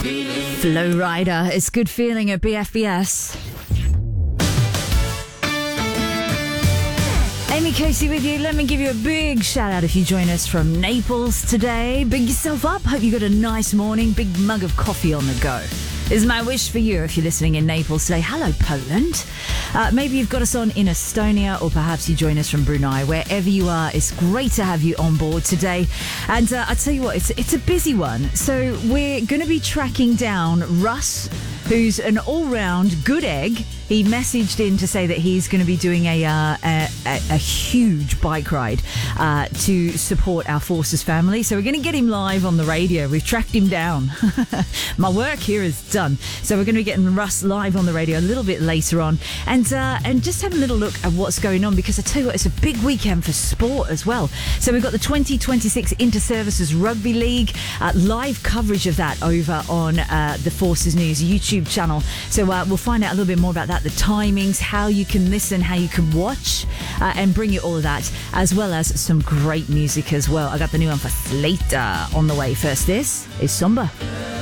Flow Rider, it's good feeling at BFBS. Amy Casey with you. Let me give you a big shout out if you join us from Naples today. Big yourself up. Hope you got a nice morning. Big mug of coffee on the go. This is my wish for you if you're listening in Naples today. Hello, Poland. Maybe you've got us on in Estonia, or perhaps you join us from Brunei. Wherever you are, it's great to have you on board today. And I tell you what, it's a busy one. So we're going to be tracking down Russ, who's an all-round good egg. He messaged in to say that he's going to be doing a huge bike ride to support our Forces family. So we're going to get him live on the radio. We've tracked him down. My work here is done. So we're going to be getting Russ live on the radio a little bit later on, and just have a little look at what's going on, because I tell you what, it's a big weekend for sport as well. So we've got the 2026 Inter-Services Rugby League, live coverage of that over on the Forces News YouTube channel. So we'll find out a little bit more about that, the timings, how you can listen, how you can watch, and bring you all of that, as well as some great music as well. I got the new one for Slater on the way. First, this is Somber.